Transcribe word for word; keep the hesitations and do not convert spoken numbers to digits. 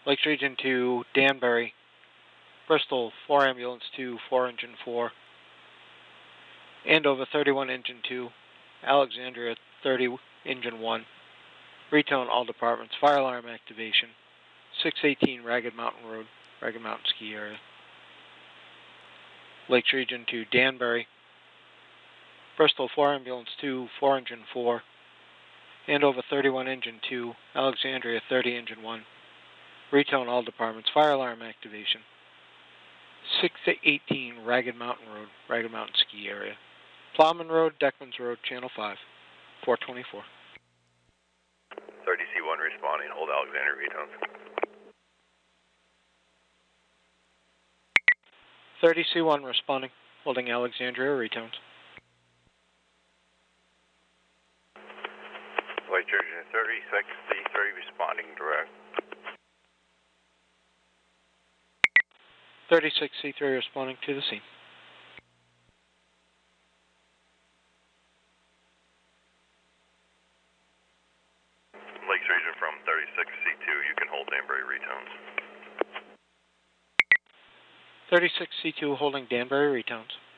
Lakes Region two, Danbury. Bristol, four ambulance two, four engine four. Andover, thirty-one engine two. Alexandria, thirty engine one. Retone, all departments. Fire alarm activation. six eighteen Ragged Mountain Road, Ragged Mountain Ski Area. Lakes Region two, Danbury. Bristol, four ambulance two, four engine four. Andover, thirty-one engine two. Alexandria, thirty engine one. Retone, all departments. Fire alarm activation. six eighteen Ragged Mountain Road, Ragged Mountain Ski Area. Plowman Road, Deckman's Road, Channel five, four twenty-four. thirty C one responding, hold Alexandria retones. thirty C one responding, holding Alexandria retones. White Jersey thirty-six C three responding direct. thirty-six C three responding to the scene. Lakes Region from thirty-six C two, you can hold Danbury retones. thirty-six C two holding Danbury retones.